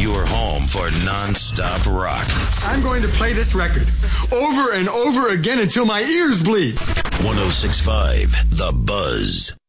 Your home for non-stop rock. I'm going to play this record over and over again until my ears bleed. 106.5 The Buzz.